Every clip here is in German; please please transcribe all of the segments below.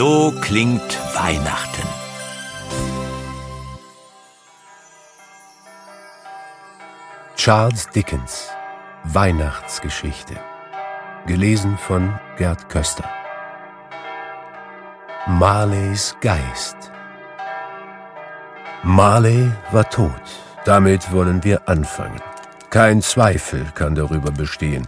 So klingt Weihnachten. Charles Dickens, Weihnachtsgeschichte. Gelesen von Gerd Köster. Marleys Geist. Marley war tot. Damit wollen wir anfangen. Kein Zweifel kann darüber bestehen.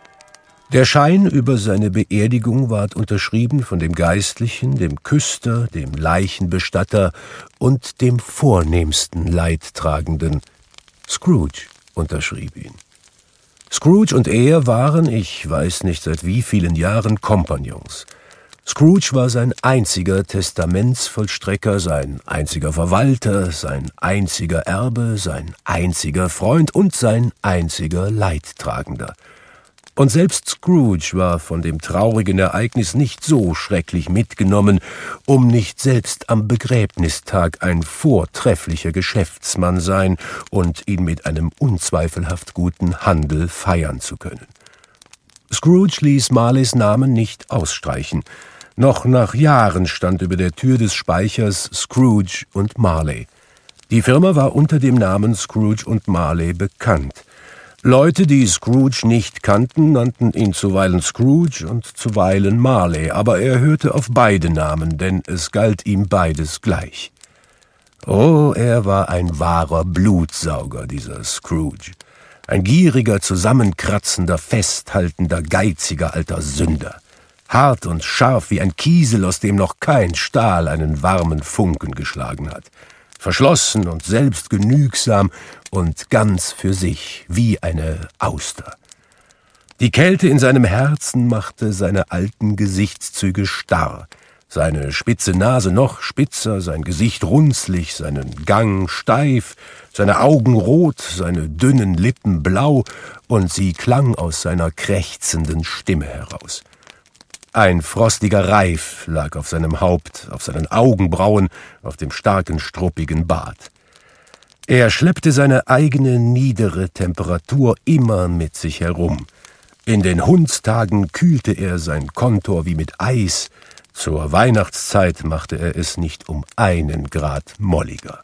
Der Schein über seine Beerdigung ward unterschrieben von dem Geistlichen, dem Küster, dem Leichenbestatter und dem vornehmsten Leidtragenden. Scrooge unterschrieb ihn. Scrooge und er waren, ich weiß nicht seit wie vielen Jahren, Kompagnons. Scrooge war sein einziger Testamentsvollstrecker, sein einziger Verwalter, sein einziger Erbe, sein einziger Freund und sein einziger Leidtragender. Und selbst Scrooge war von dem traurigen Ereignis nicht so schrecklich mitgenommen, um nicht selbst am Begräbnistag ein vortrefflicher Geschäftsmann sein und ihn mit einem unzweifelhaft guten Handel feiern zu können. Scrooge ließ Marleys Namen nicht ausstreichen. Noch nach Jahren stand über der Tür des Speichers Scrooge und Marley. Die Firma war unter dem Namen Scrooge und Marley bekannt. Leute, die Scrooge nicht kannten, nannten ihn zuweilen Scrooge und zuweilen Marley, aber er hörte auf beide Namen, denn es galt ihm beides gleich. Oh, er war ein wahrer Blutsauger, dieser Scrooge. Ein gieriger, zusammenkratzender, festhaltender, geiziger alter Sünder. Hart und scharf wie ein Kiesel, aus dem noch kein Stahl einen warmen Funken geschlagen hat. Verschlossen und selbstgenügsam und ganz für sich, wie eine Auster. Die Kälte in seinem Herzen machte seine alten Gesichtszüge starr, seine spitze Nase noch spitzer, sein Gesicht runzlig, seinen Gang steif, seine Augen rot, seine dünnen Lippen blau, und sie klang aus seiner krächzenden Stimme heraus. Ein frostiger Reif lag auf seinem Haupt, auf seinen Augenbrauen, auf dem starken, struppigen Bart. Er schleppte seine eigene niedere Temperatur immer mit sich herum. In den Hundstagen kühlte er sein Kontor wie mit Eis. Zur Weihnachtszeit machte er es nicht um 1 Grad molliger.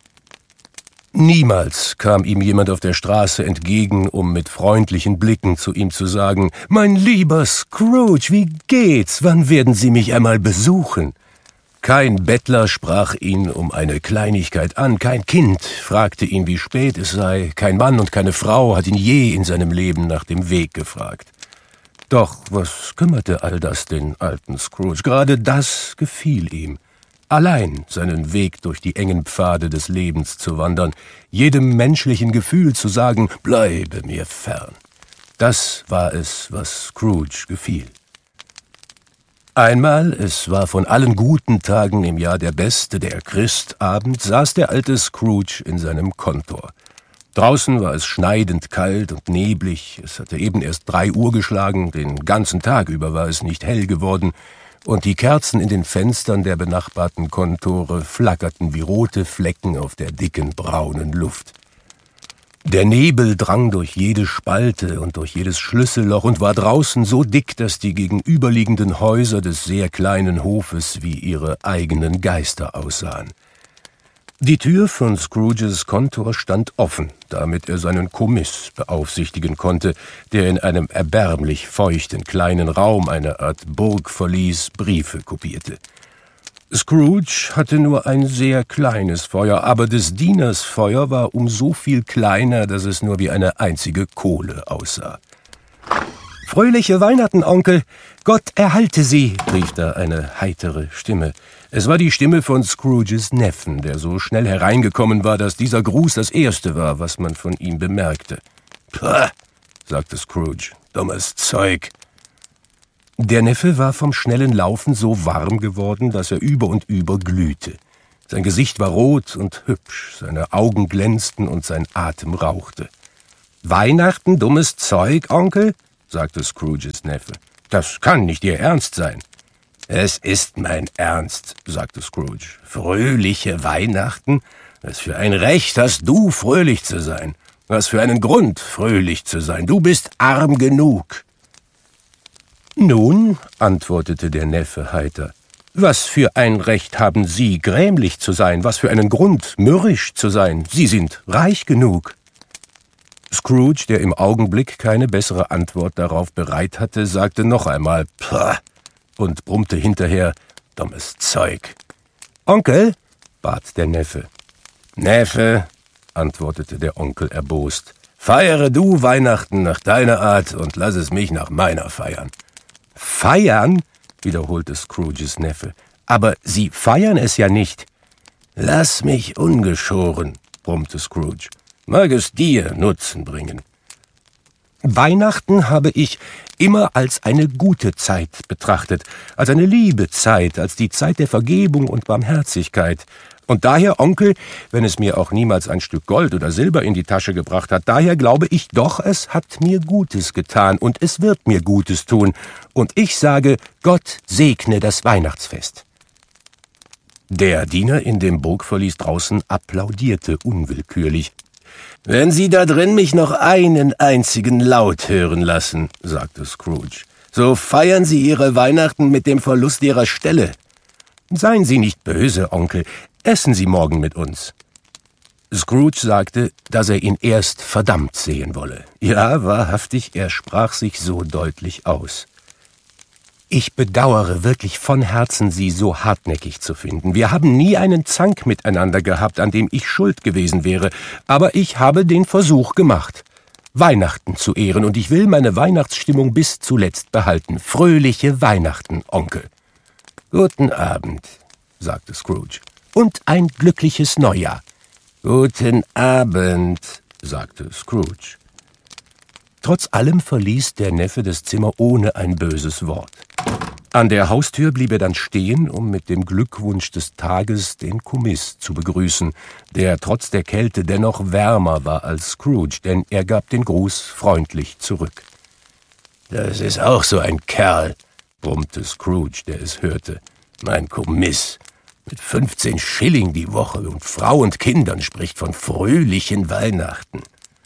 Niemals kam ihm jemand auf der Straße entgegen, um mit freundlichen Blicken zu ihm zu sagen: »Mein lieber Scrooge, wie geht's? Wann werden Sie mich einmal besuchen?« Kein Bettler sprach ihn um eine Kleinigkeit an, kein Kind fragte ihn, wie spät es sei, kein Mann und keine Frau hat ihn je in seinem Leben nach dem Weg gefragt. Doch was kümmerte all das den alten Scrooge? Gerade das gefiel ihm. Allein seinen Weg durch die engen Pfade des Lebens zu wandern, jedem menschlichen Gefühl zu sagen, bleibe mir fern. Das war es, was Scrooge gefiel. Einmal, es war von allen guten Tagen im Jahr der beste, der Christabend, saß der alte Scrooge in seinem Kontor. Draußen war es schneidend kalt und neblig, es hatte eben erst 3 Uhr geschlagen, den ganzen Tag über war es nicht hell geworden, und die Kerzen in den Fenstern der benachbarten Kontore flackerten wie rote Flecken auf der dicken, braunen Luft. Der Nebel drang durch jede Spalte und durch jedes Schlüsselloch und war draußen so dick, dass die gegenüberliegenden Häuser des sehr kleinen Hofes wie ihre eigenen Geister aussahen. Die Tür von Scrooges Kontor stand offen, damit er seinen Kommiss beaufsichtigen konnte, der in einem erbärmlich feuchten kleinen Raum, eine Art Burgverlies, Briefe kopierte. Scrooge hatte nur ein sehr kleines Feuer, aber des Dieners Feuer war um so viel kleiner, dass es nur wie eine einzige Kohle aussah. »Fröhliche Weihnachten, Onkel! Gott erhalte Sie!« rief da eine heitere Stimme. Es war die Stimme von Scrooges Neffen, der so schnell hereingekommen war, dass dieser Gruß das erste war, was man von ihm bemerkte. »Pah«, sagte Scrooge, »dummes Zeug.« Der Neffe war vom schnellen Laufen so warm geworden, dass er über und über glühte. Sein Gesicht war rot und hübsch, seine Augen glänzten und sein Atem rauchte. »Weihnachten, dummes Zeug, Onkel?« sagte Scrooges Neffe. »Das kann nicht Ihr Ernst sein.« »Es ist mein Ernst«, sagte Scrooge. »Fröhliche Weihnachten? Was für ein Recht hast du, fröhlich zu sein? Was für einen Grund, fröhlich zu sein? Du bist arm genug.« »Nun«, antwortete der Neffe heiter, »Was für ein Recht haben Sie, grämlich zu sein? Was für einen Grund, mürrisch zu sein? Sie sind reich genug.« Scrooge, der im Augenblick keine bessere Antwort darauf bereit hatte, sagte noch einmal »Pah« und brummte hinterher »Dummes Zeug«. »Onkel«, bat der Neffe. »Neffe«, antwortete der Onkel erbost, »feiere du Weihnachten nach deiner Art und lass es mich nach meiner feiern.« »Feiern?« wiederholte Scrooges Neffe. »Aber Sie feiern es ja nicht.« »Lass mich ungeschoren«, brummte Scrooge. »Mag es dir Nutzen bringen.« »Weihnachten habe ich immer als eine gute Zeit betrachtet, als eine liebe Zeit, als die Zeit der Vergebung und Barmherzigkeit. Und daher, Onkel, wenn es mir auch niemals ein Stück Gold oder Silber in die Tasche gebracht hat, daher glaube ich doch, es hat mir Gutes getan und es wird mir Gutes tun. Und ich sage, Gott segne das Weihnachtsfest.« Der Diener in dem Burgverlies draußen applaudierte unwillkürlich. »Wenn Sie da drin mich noch einen einzigen Laut hören lassen«, sagte Scrooge, »so feiern Sie Ihre Weihnachten mit dem Verlust Ihrer Stelle.« »Seien Sie nicht böse, Onkel, essen Sie morgen mit uns.« Scrooge sagte, dass er ihn erst verdammt sehen wolle. Ja, wahrhaftig, er sprach sich so deutlich aus. »Ich bedauere wirklich von Herzen, Sie so hartnäckig zu finden. Wir haben nie einen Zank miteinander gehabt, an dem ich schuld gewesen wäre, aber ich habe den Versuch gemacht, Weihnachten zu ehren, und ich will meine Weihnachtsstimmung bis zuletzt behalten. Fröhliche Weihnachten, Onkel.« »Guten Abend«, sagte Scrooge, »und ein glückliches Neujahr.« »Guten Abend«, sagte Scrooge. Trotz allem verließ der Neffe das Zimmer ohne ein böses Wort. An der Haustür blieb er dann stehen, um mit dem Glückwunsch des Tages den Kommiss zu begrüßen, der trotz der Kälte dennoch wärmer war als Scrooge, denn er gab den Gruß freundlich zurück. »Das ist auch so ein Kerl«, brummte Scrooge, der es hörte. »Mein Kommiss, mit 15 Schilling die Woche und Frau und Kindern, spricht von fröhlichen Weihnachten.«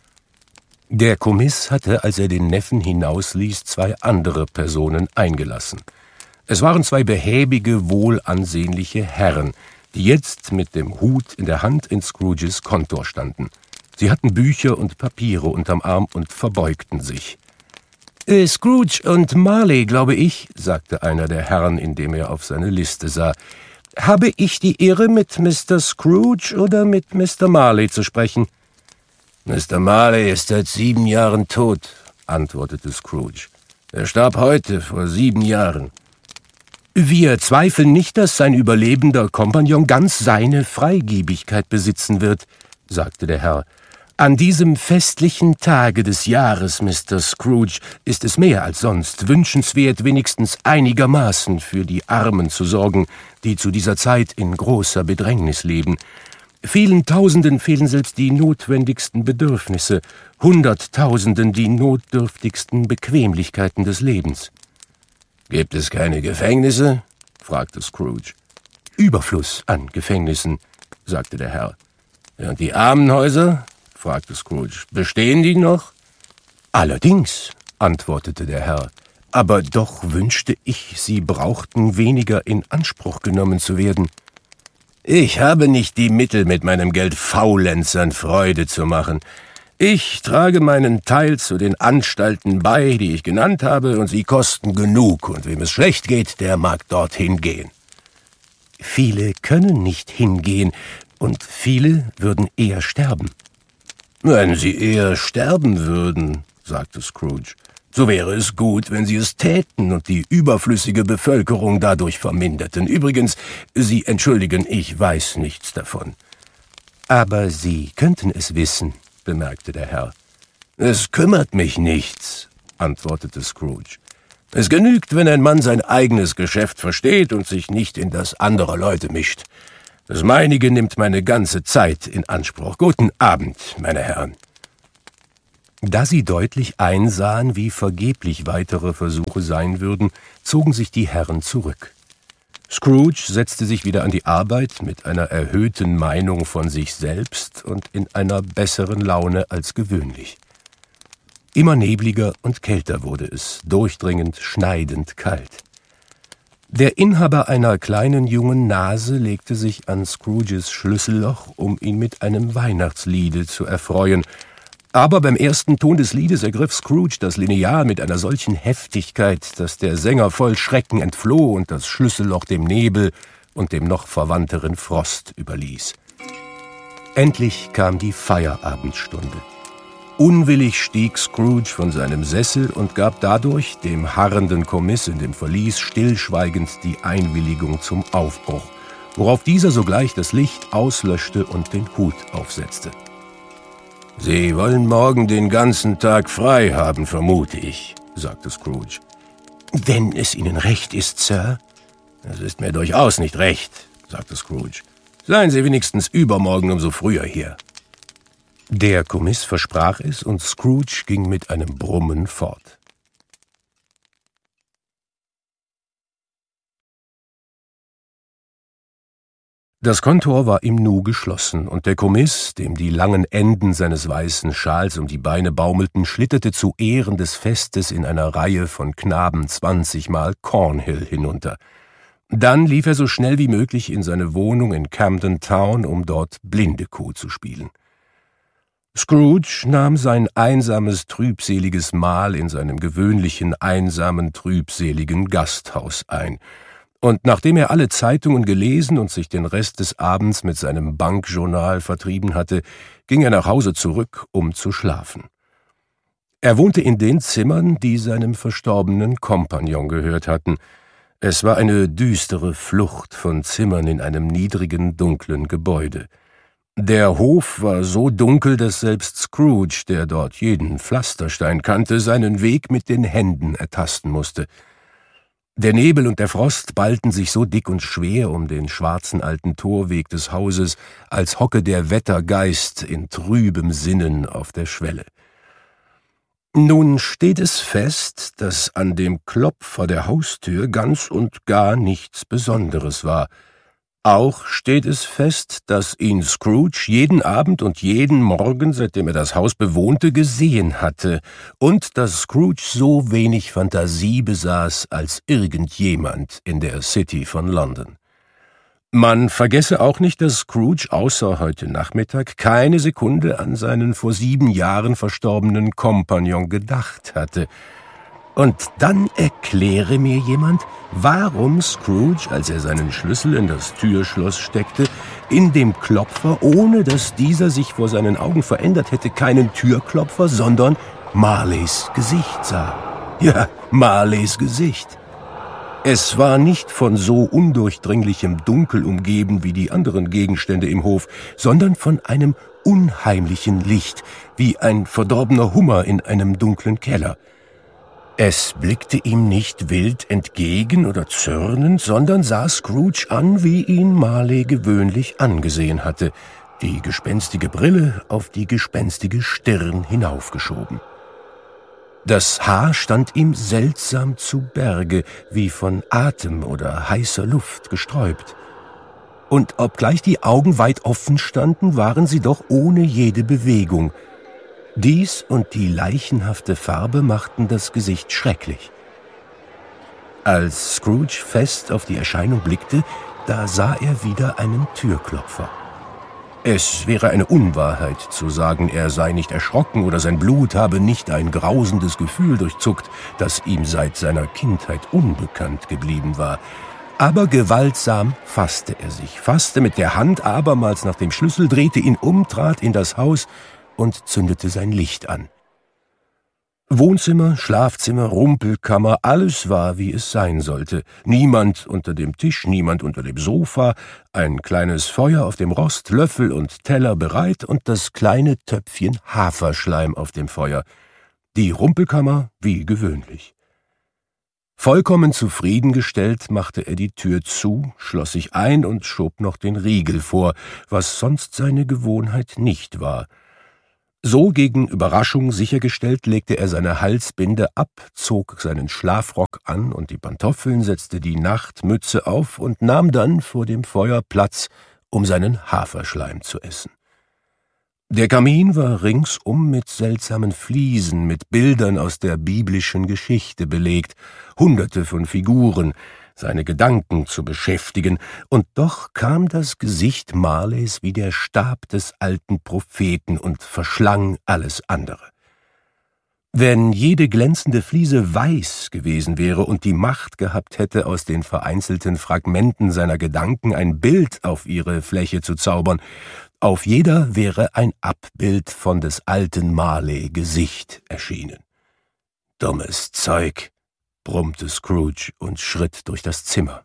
Der Kommiss hatte, als er den Neffen hinausließ, 2 andere Personen eingelassen. Es waren 2 behäbige, wohlansehnliche Herren, die jetzt mit dem Hut in der Hand in Scrooges Kontor standen. Sie hatten Bücher und Papiere unterm Arm und verbeugten sich. »Scrooge und Marley, glaube ich«, sagte einer der Herren, indem er auf seine Liste sah. »Habe ich die Ehre, mit Mr. Scrooge oder mit Mr. Marley zu sprechen?« »Mr. Marley ist seit 7 Jahren tot«, antwortete Scrooge. »Er starb heute, vor 7 Jahren.« »Wir zweifeln nicht, dass sein überlebender Kompagnon ganz seine Freigebigkeit besitzen wird«, sagte der Herr. »An diesem festlichen Tage des Jahres, Mr. Scrooge, ist es mehr als sonst wünschenswert, wenigstens einigermaßen für die Armen zu sorgen, die zu dieser Zeit in großer Bedrängnis leben. Vielen Tausenden fehlen selbst die notwendigsten Bedürfnisse, Hunderttausenden die notdürftigsten Bequemlichkeiten des Lebens.« »Gibt es keine Gefängnisse?« fragte Scrooge. »Überfluss an Gefängnissen«, sagte der Herr. »Und die Armenhäuser?« fragte Scrooge. »Bestehen die noch?« »Allerdings«, antwortete der Herr, »aber doch wünschte ich, sie brauchten weniger in Anspruch genommen zu werden.« »Ich habe nicht die Mittel, mit meinem Geld Faulenzern Freude zu machen. Ich trage meinen Teil zu den Anstalten bei, die ich genannt habe, und sie kosten genug, und wem es schlecht geht, der mag dorthin gehen.« »Viele können nicht hingehen, und viele würden eher sterben.« »Wenn sie eher sterben würden«, sagte Scrooge, »so wäre es gut, wenn sie es täten und die überflüssige Bevölkerung dadurch verminderten. Übrigens, Sie entschuldigen, ich weiß nichts davon.« »Aber Sie könnten es wissen«, bemerkte der Herr. »Es kümmert mich nichts«, antwortete Scrooge. »Es genügt, wenn ein Mann sein eigenes Geschäft versteht und sich nicht in das anderer Leute mischt. Das meinige nimmt meine ganze Zeit in Anspruch. Guten Abend, meine Herren.« Da sie deutlich einsahen, wie vergeblich weitere Versuche sein würden, zogen sich die Herren zurück. Scrooge setzte sich wieder an die Arbeit mit einer erhöhten Meinung von sich selbst und in einer besseren Laune als gewöhnlich. Immer nebliger und kälter wurde es, durchdringend, schneidend kalt. Der Inhaber einer kleinen jungen Nase legte sich an Scrooges Schlüsselloch, um ihn mit einem Weihnachtsliede zu erfreuen. Aber beim ersten Ton des Liedes ergriff Scrooge das Lineal mit einer solchen Heftigkeit, dass der Sänger voll Schrecken entfloh und das Schlüsselloch dem Nebel und dem noch verwandteren Frost überließ. Endlich kam die Feierabendstunde. Unwillig stieg Scrooge von seinem Sessel und gab dadurch dem harrenden Kommiss in dem Verlies stillschweigend die Einwilligung zum Aufbruch, worauf dieser sogleich das Licht auslöschte und den Hut aufsetzte. »Sie wollen morgen den ganzen Tag frei haben, vermute ich«, sagte Scrooge. »Wenn es Ihnen recht ist, Sir.« »Es ist mir durchaus nicht recht«, sagte Scrooge. »Seien Sie wenigstens übermorgen umso früher hier.« Der Kommiss versprach es, und Scrooge ging mit einem Brummen fort. Das Kontor war im Nu geschlossen, und der Kommiss, dem die langen Enden seines weißen Schals um die Beine baumelten, schlitterte zu Ehren des Festes in einer Reihe von Knaben 20-mal Cornhill hinunter. Dann lief er so schnell wie möglich in seine Wohnung in Camden Town, um dort Blindekuh zu spielen. Scrooge nahm sein einsames, trübseliges Mahl in seinem gewöhnlichen, einsamen, trübseligen Gasthaus ein. Und nachdem er alle Zeitungen gelesen und sich den Rest des Abends mit seinem Bankjournal vertrieben hatte, ging er nach Hause zurück, um zu schlafen. Er wohnte in den Zimmern, die seinem verstorbenen Kompagnon gehört hatten. Es war eine düstere Flucht von Zimmern in einem niedrigen, dunklen Gebäude. Der Hof war so dunkel, dass selbst Scrooge, der dort jeden Pflasterstein kannte, seinen Weg mit den Händen ertasten musste. Der Nebel und der Frost ballten sich so dick und schwer um den schwarzen alten Torweg des Hauses, als hocke der Wettergeist in trübem Sinnen auf der Schwelle. Nun steht es fest, dass an dem Klopfer der Haustür ganz und gar nichts Besonderes war. Auch steht es fest, dass ihn Scrooge jeden Abend und jeden Morgen, seitdem er das Haus bewohnte, gesehen hatte, und dass Scrooge so wenig Fantasie besaß als irgendjemand in der City von London. Man vergesse auch nicht, dass Scrooge außer heute Nachmittag keine Sekunde an seinen vor 7 Jahren verstorbenen Kompagnon gedacht hatte. Und dann erkläre mir jemand, warum Scrooge, als er seinen Schlüssel in das Türschloss steckte, in dem Klopfer, ohne dass dieser sich vor seinen Augen verändert hätte, keinen Türklopfer, sondern Marleys Gesicht sah. Ja, Marleys Gesicht. Es war nicht von so undurchdringlichem Dunkel umgeben wie die anderen Gegenstände im Hof, sondern von einem unheimlichen Licht, wie ein verdorbener Hummer in einem dunklen Keller. Es blickte ihm nicht wild entgegen oder zürnend, sondern sah Scrooge an, wie ihn Marley gewöhnlich angesehen hatte, die gespenstige Brille auf die gespenstige Stirn hinaufgeschoben. Das Haar stand ihm seltsam zu Berge, wie von Atem oder heißer Luft gesträubt. Und obgleich die Augen weit offen standen, waren sie doch ohne jede Bewegung. Dies und die leichenhafte Farbe machten das Gesicht schrecklich. Als Scrooge fest auf die Erscheinung blickte, da sah er wieder einen Türklopfer. Es wäre eine Unwahrheit zu sagen, er sei nicht erschrocken oder sein Blut habe nicht ein grausendes Gefühl durchzuckt, das ihm seit seiner Kindheit unbekannt geblieben war. Aber gewaltsam fasste er sich, fasste mit der Hand abermals nach dem Schlüssel, drehte ihn um, trat in das Haus und zündete sein Licht an. Wohnzimmer, Schlafzimmer, Rumpelkammer, alles war, wie es sein sollte. Niemand unter dem Tisch, niemand unter dem Sofa, ein kleines Feuer auf dem Rost, Löffel und Teller bereit und das kleine Töpfchen Haferschleim auf dem Feuer. Die Rumpelkammer wie gewöhnlich. Vollkommen zufriedengestellt machte er die Tür zu, schloss sich ein und schob noch den Riegel vor, was sonst seine Gewohnheit nicht war. So gegen Überraschung sichergestellt, legte er seine Halsbinde ab, zog seinen Schlafrock an und die Pantoffeln, setzte die Nachtmütze auf und nahm dann vor dem Feuer Platz, um seinen Haferschleim zu essen. Der Kamin war ringsum mit seltsamen Fliesen, mit Bildern aus der biblischen Geschichte belegt, Hunderte von Figuren. seine Gedanken zu beschäftigen, und doch kam das Gesicht Marleys wie der Stab des alten Propheten und verschlang alles andere. Wenn jede glänzende Fliese weiß gewesen wäre und die Macht gehabt hätte, aus den vereinzelten Fragmenten seiner Gedanken ein Bild auf ihre Fläche zu zaubern, auf jeder wäre ein Abbild von des alten Marley Gesicht erschienen. »Dummes Zeug«, brummte Scrooge und schritt durch das Zimmer.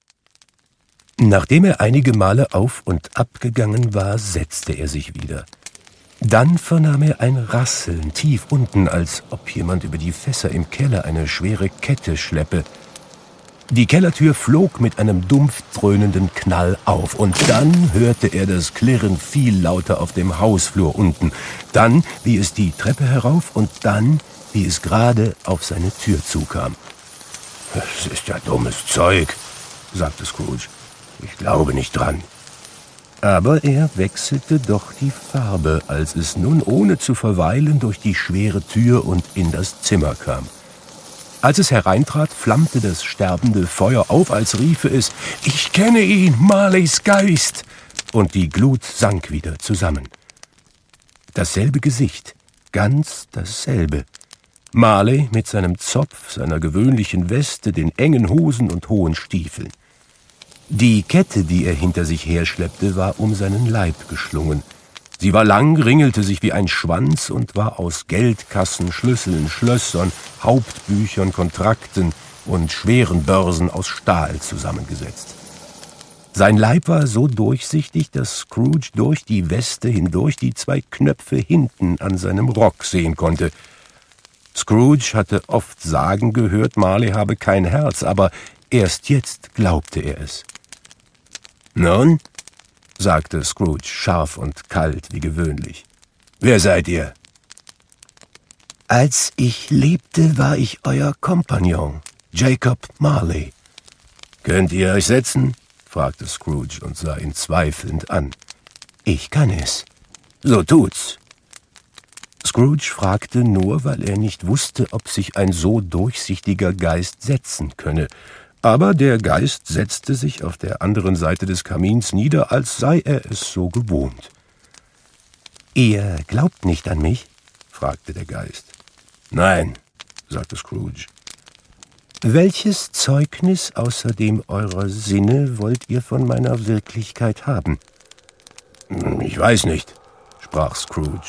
Nachdem er einige Male auf und ab gegangen war, setzte er sich wieder. Dann vernahm er ein Rasseln tief unten, als ob jemand über die Fässer im Keller eine schwere Kette schleppe. Die Kellertür flog mit einem dumpf dröhnenden Knall auf, und dann hörte er das Klirren viel lauter auf dem Hausflur unten, dann, wie es die Treppe herauf, und dann, wie es gerade auf seine Tür zukam. »Es ist ja dummes Zeug«, sagte Scrooge. »Ich glaube nicht dran.« Aber er wechselte doch die Farbe, als es nun ohne zu verweilen durch die schwere Tür und in das Zimmer kam. Als es hereintrat, flammte das sterbende Feuer auf, als riefe es: »Ich kenne ihn, Marleys Geist!« Und die Glut sank wieder zusammen. Dasselbe Gesicht, ganz dasselbe. Marley mit seinem Zopf, seiner gewöhnlichen Weste, den engen Hosen und hohen Stiefeln. Die Kette, die er hinter sich herschleppte, war um seinen Leib geschlungen. Sie war lang, ringelte sich wie ein Schwanz und war aus Geldkassen, Schlüsseln, Schlössern, Hauptbüchern, Kontrakten und schweren Börsen aus Stahl zusammengesetzt. Sein Leib war so durchsichtig, dass Scrooge durch die Weste hindurch die 2 Knöpfe hinten an seinem Rock sehen konnte. Scrooge hatte oft sagen gehört, Marley habe kein Herz, aber erst jetzt glaubte er es. »Nun?« sagte Scrooge scharf und kalt wie gewöhnlich. »Wer seid ihr?« »Als ich lebte, war ich euer Kompagnon, Jacob Marley.« »Könnt ihr euch setzen?« fragte Scrooge und sah ihn zweifelnd an. »Ich kann es.« »So tut's.« Scrooge fragte nur, weil er nicht wusste, ob sich ein so durchsichtiger Geist setzen könne. Aber der Geist setzte sich auf der anderen Seite des Kamins nieder, als sei er es so gewohnt. »Ihr glaubt nicht an mich?« fragte der Geist. »Nein«, sagte Scrooge. »Welches Zeugnis außer dem eurer Sinne wollt ihr von meiner Wirklichkeit haben?« »Ich weiß nicht«, sprach Scrooge.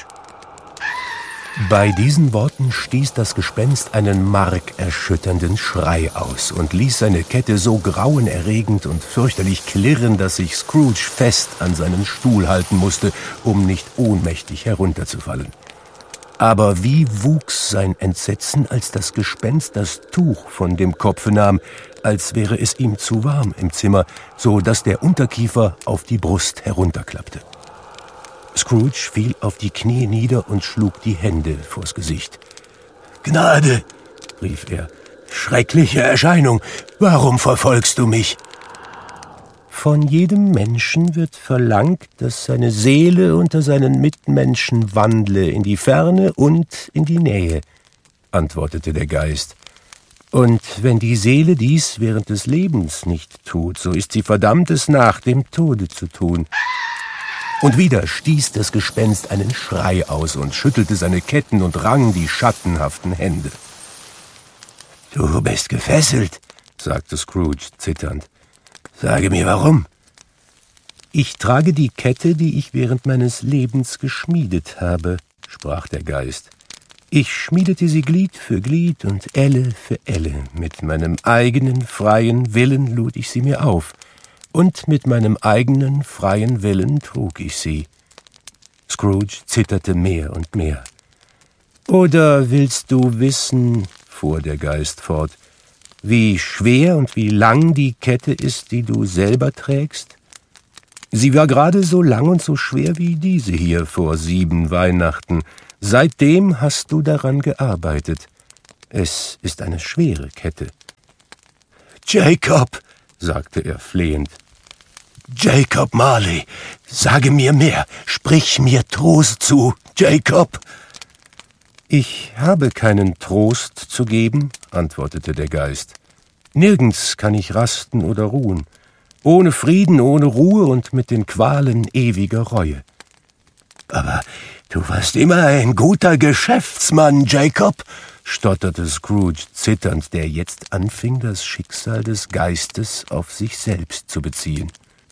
Bei diesen Worten stieß das Gespenst einen markerschütternden Schrei aus und ließ seine Kette so grauenerregend und fürchterlich klirren, dass sich Scrooge fest an seinen Stuhl halten musste, um nicht ohnmächtig herunterzufallen. Aber wie wuchs sein Entsetzen, als das Gespenst das Tuch von dem Kopfe nahm, als wäre es ihm zu warm im Zimmer, so dass der Unterkiefer auf die Brust herunterklappte. Scrooge fiel auf die Knie nieder und schlug die Hände vors Gesicht. »Gnade«, rief er, »schreckliche Erscheinung, warum verfolgst du mich?« »Von jedem Menschen wird verlangt, dass seine Seele unter seinen Mitmenschen wandle, in die Ferne und in die Nähe«, antwortete der Geist. »Und wenn die Seele dies während des Lebens nicht tut, so ist sie verdammt, es nach dem Tode zu tun.« Und wieder stieß das Gespenst einen Schrei aus und schüttelte seine Ketten und rang die schattenhaften Hände. »Du bist gefesselt«, sagte Scrooge zitternd. »Sage mir, warum?« »Ich trage die Kette, die ich während meines Lebens geschmiedet habe«, sprach der Geist. »Ich schmiedete sie Glied für Glied und Elle für Elle. Mit meinem eigenen freien Willen lud ich sie mir auf. Und mit meinem eigenen freien Willen trug ich sie.« Scrooge zitterte mehr und mehr. »Oder willst du wissen«, fuhr der Geist fort, »wie schwer und wie lang die Kette ist, die du selber trägst? Sie war gerade so lang und so schwer wie diese hier vor 7 Weihnachten. Seitdem hast du daran gearbeitet. Es ist eine schwere Kette.« »Jacob«, sagte er flehend. »Jacob Marley, sage mir mehr, sprich mir Trost zu, Jacob!« »Ich habe keinen Trost zu geben«, antwortete der Geist. Nirgends kann ich rasten oder ruhen. Ohne Frieden, ohne Ruhe und mit den Qualen ewiger Reue. »Aber du warst immer ein guter Geschäftsmann, Jacob«, stotterte Scrooge zitternd, der jetzt anfing, das Schicksal des Geistes auf sich selbst zu beziehen.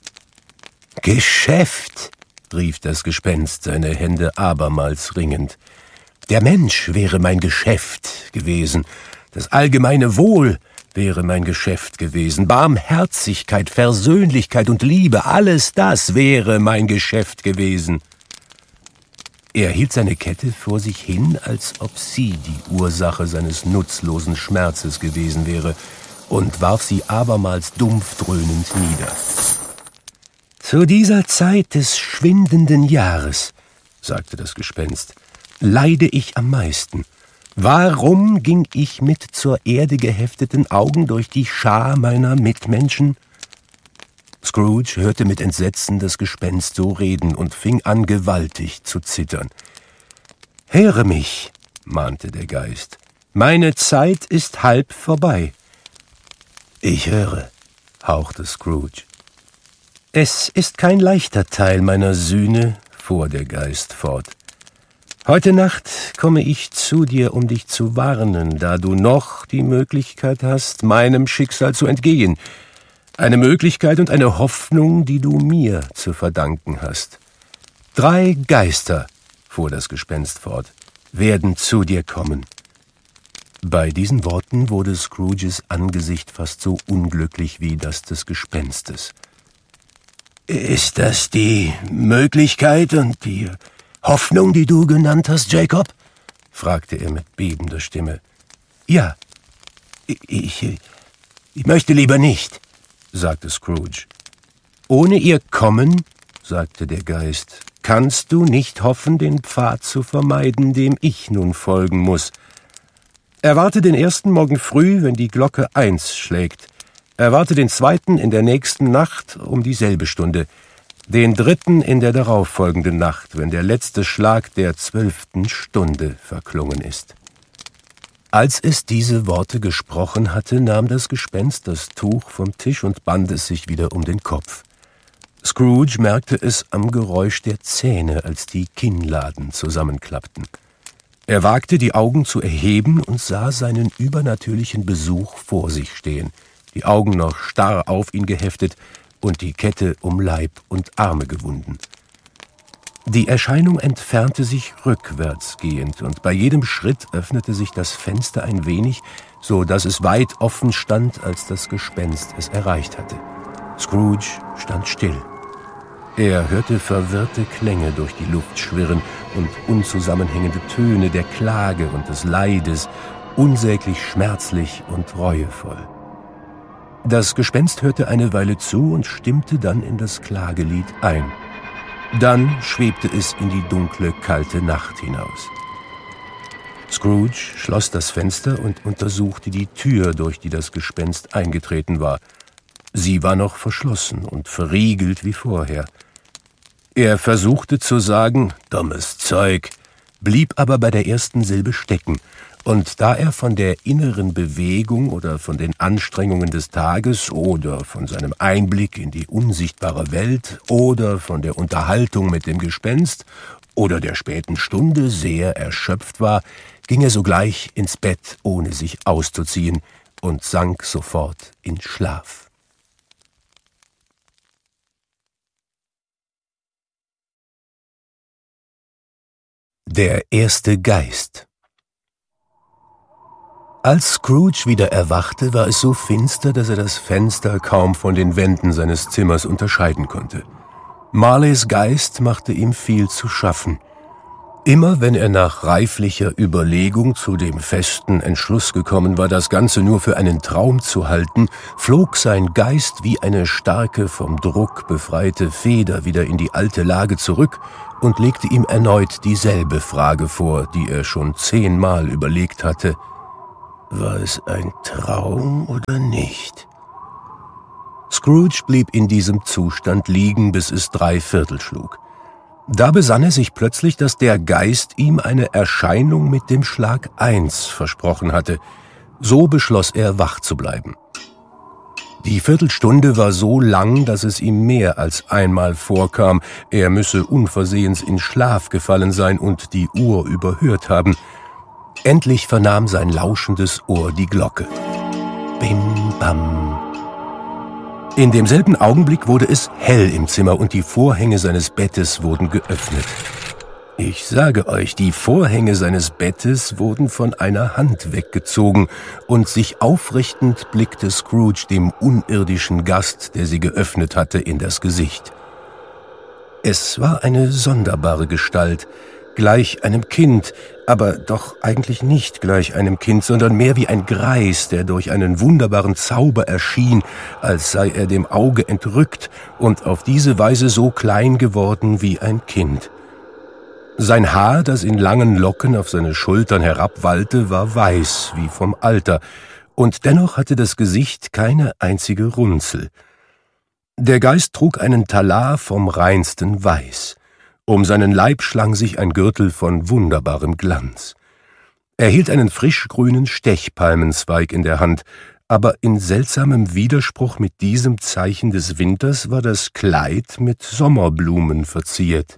»Geschäft«, rief das Gespenst, seine Hände abermals ringend. »Der Mensch wäre mein Geschäft gewesen, das allgemeine Wohl wäre mein Geschäft gewesen, Barmherzigkeit, Versöhnlichkeit und Liebe, alles das wäre mein Geschäft gewesen.« Er hielt seine Kette vor sich hin, als ob sie die Ursache seines nutzlosen Schmerzes gewesen wäre, und warf sie abermals dumpf dröhnend nieder. »Zu dieser Zeit des schwindenden Jahres«, sagte das Gespenst, »leide ich am meisten. Warum ging ich mit zur Erde gehefteten Augen durch die Schar meiner Mitmenschen?« Scrooge hörte mit Entsetzen das Gespenst so reden und fing an, gewaltig zu zittern. »Höre mich«, mahnte der Geist, »meine Zeit ist halb vorbei.« »Ich höre«, hauchte Scrooge. »Es ist kein leichter Teil meiner Sühne«, fuhr der Geist fort. »Heute Nacht komme ich zu dir, um dich zu warnen, da du noch die Möglichkeit hast, meinem Schicksal zu entgehen. Eine Möglichkeit und eine Hoffnung, die du mir zu verdanken hast. 3 Geister«, fuhr das Gespenst fort, »werden zu dir kommen.« Bei diesen Worten wurde Scrooges Angesicht fast so unglücklich wie das des Gespenstes. »Ist das die Möglichkeit und die Hoffnung, die du genannt hast, Jacob?« fragte er mit bebender Stimme. »Ja, ich möchte lieber nicht«, sagte Scrooge. »Ohne ihr Kommen«, sagte der Geist, »kannst du nicht hoffen, den Pfad zu vermeiden, dem ich nun folgen muss. Erwarte den ersten morgen früh, wenn die Glocke 1 schlägt. Erwarte den zweiten in der nächsten Nacht um dieselbe Stunde, den dritten in der darauffolgenden Nacht, wenn der letzte Schlag der 12. Stunde verklungen ist.« Als es diese Worte gesprochen hatte, nahm das Gespenst das Tuch vom Tisch und band es sich wieder um den Kopf. Scrooge merkte es am Geräusch der Zähne, als die Kinnladen zusammenklappten. Er wagte, die Augen zu erheben und sah seinen übernatürlichen Besuch vor sich stehen, die Augen noch starr auf ihn geheftet und die Kette um Leib und Arme gewunden. Die Erscheinung entfernte sich rückwärts gehend, und bei jedem Schritt öffnete sich das Fenster ein wenig, so dass es weit offen stand, als das Gespenst es erreicht hatte. Scrooge stand still. Er hörte verwirrte Klänge durch die Luft schwirren und unzusammenhängende Töne der Klage und des Leides, unsäglich schmerzlich und reuevoll. Das Gespenst hörte eine Weile zu und stimmte dann in das Klagelied ein. Dann schwebte es in die dunkle, kalte Nacht hinaus. Scrooge schloss das Fenster und untersuchte die Tür, durch die das Gespenst eingetreten war. Sie war noch verschlossen und verriegelt wie vorher. Er versuchte zu sagen, »Dummes Zeug«, blieb aber bei der ersten Silbe stecken, und da er von der inneren Bewegung oder von den Anstrengungen des Tages oder von seinem Einblick in die unsichtbare Welt oder von der Unterhaltung mit dem Gespenst oder der späten Stunde sehr erschöpft war, ging er sogleich ins Bett, ohne sich auszuziehen, und sank sofort in Schlaf. Der erste Geist. Als Scrooge wieder erwachte, war es so finster, dass er das Fenster kaum von den Wänden seines Zimmers unterscheiden konnte. Marleys Geist machte ihm viel zu schaffen. Immer wenn er nach reiflicher Überlegung zu dem festen Entschluss gekommen war, das Ganze nur für einen Traum zu halten, flog sein Geist wie eine starke, vom Druck befreite Feder wieder in die alte Lage zurück und legte ihm erneut dieselbe Frage vor, die er schon 10-mal überlegt hatte: War es ein Traum oder nicht? Scrooge blieb in diesem Zustand liegen, bis es 3/4 schlug. Da besann er sich plötzlich, dass der Geist ihm eine Erscheinung mit dem Schlag 1 versprochen hatte. So beschloss er, wach zu bleiben. Die Viertelstunde war so lang, dass es ihm mehr als einmal vorkam, er müsse unversehens in Schlaf gefallen sein und die Uhr überhört haben. Endlich vernahm sein lauschendes Ohr die Glocke. Bim, bam. In demselben Augenblick wurde es hell im Zimmer und die Vorhänge seines Bettes wurden geöffnet. Ich sage euch, die Vorhänge seines Bettes wurden von einer Hand weggezogen, und sich aufrichtend blickte Scrooge dem unirdischen Gast, der sie geöffnet hatte, in das Gesicht. Es war eine sonderbare Gestalt, gleich einem Kind, aber doch eigentlich nicht gleich einem Kind, sondern mehr wie ein Greis, der durch einen wunderbaren Zauber erschien, als sei er dem Auge entrückt und auf diese Weise so klein geworden wie ein Kind. Sein Haar, das in langen Locken auf seine Schultern herabwallte, war weiß wie vom Alter, und dennoch hatte das Gesicht keine einzige Runzel. Der Geist trug einen Talar vom reinsten Weiß. Um seinen Leib schlang sich ein Gürtel von wunderbarem Glanz. Er hielt einen frischgrünen Stechpalmenzweig in der Hand, aber in seltsamem Widerspruch mit diesem Zeichen des Winters war das Kleid mit Sommerblumen verziert.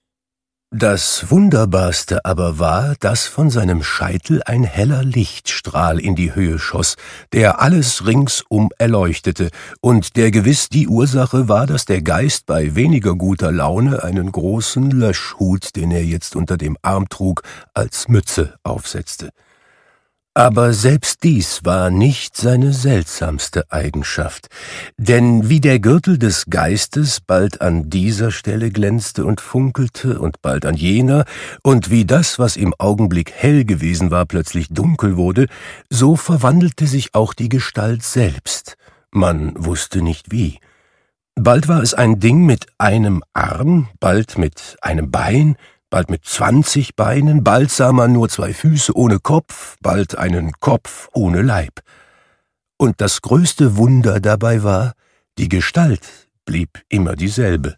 Das Wunderbarste aber war, dass von seinem Scheitel ein heller Lichtstrahl in die Höhe schoss, der alles ringsum erleuchtete und der gewiss die Ursache war, dass der Geist bei weniger guter Laune einen großen Löschhut, den er jetzt unter dem Arm trug, als Mütze aufsetzte. Aber selbst dies war nicht seine seltsamste Eigenschaft, denn wie der Gürtel des Geistes bald an dieser Stelle glänzte und funkelte und bald an jener, und wie das, was im Augenblick hell gewesen war, plötzlich dunkel wurde, so verwandelte sich auch die Gestalt selbst. Man wusste nicht wie. Bald war es ein Ding mit einem Arm, bald mit einem Bein, bald mit 20 Beinen, bald sah man nur 2 Füße ohne Kopf, bald einen Kopf ohne Leib. Und das größte Wunder dabei war, die Gestalt blieb immer dieselbe.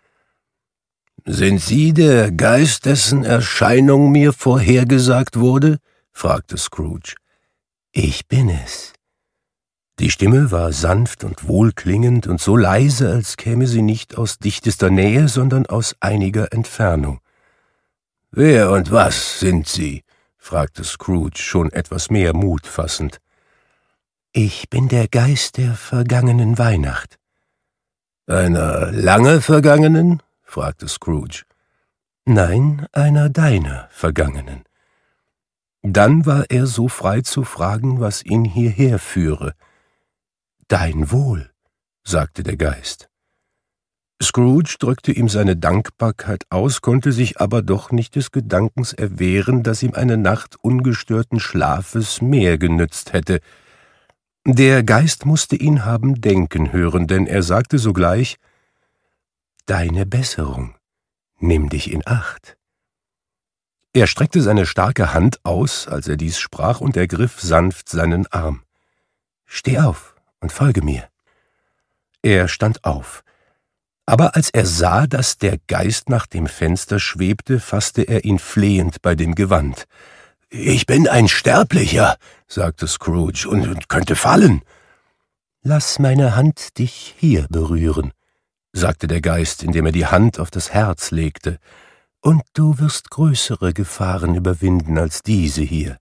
»Sind Sie der Geist, dessen Erscheinung mir vorhergesagt wurde?« fragte Scrooge. »Ich bin es.« Die Stimme war sanft und wohlklingend und so leise, als käme sie nicht aus dichtester Nähe, sondern aus einiger Entfernung. »Wer und was sind Sie?« fragte Scrooge, schon etwas mehr Mut fassend. »Ich bin der Geist der vergangenen Weihnacht.« »Einer lange vergangenen?« fragte Scrooge. »Nein, einer deiner vergangenen.« Dann war er so frei zu fragen, was ihn hierher führe. »Dein Wohl«, sagte der Geist. Scrooge drückte ihm seine Dankbarkeit aus, konnte sich aber doch nicht des Gedankens erwehren, dass ihm eine Nacht ungestörten Schlafes mehr genützt hätte. Der Geist musste ihn haben denken hören, denn er sagte sogleich: »Deine Besserung, nimm dich in Acht.« Er streckte seine starke Hand aus, als er dies sprach, und ergriff sanft seinen Arm. »Steh auf und folge mir.« Er stand auf. Aber als er sah, dass der Geist nach dem Fenster schwebte, fasste er ihn flehend bei dem Gewand. »Ich bin ein Sterblicher«, sagte Scrooge, »und könnte fallen.« »Lass meine Hand dich hier berühren«, sagte der Geist, indem er die Hand auf das Herz legte, »und du wirst größere Gefahren überwinden als diese hier.«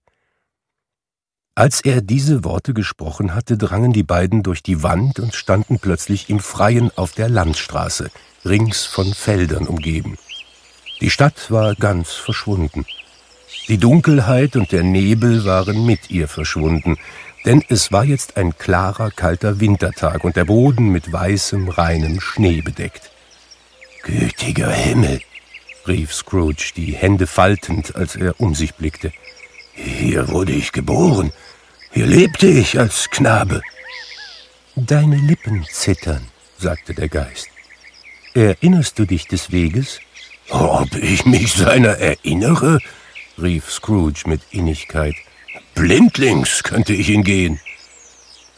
Als er diese Worte gesprochen hatte, drangen die beiden durch die Wand und standen plötzlich im Freien auf der Landstraße, rings von Feldern umgeben. Die Stadt war ganz verschwunden. Die Dunkelheit und der Nebel waren mit ihr verschwunden, denn es war jetzt ein klarer, kalter Wintertag und der Boden mit weißem, reinem Schnee bedeckt. »Gütiger Himmel«, rief Scrooge, die Hände faltend, als er um sich blickte. »Hier wurde ich geboren. Hier lebte ich als Knabe.« »Deine Lippen zittern«, sagte der Geist. »Erinnerst du dich des Weges?« »Ob ich mich seiner erinnere?« rief Scrooge mit Innigkeit. »Blindlings könnte ich ihn gehen.«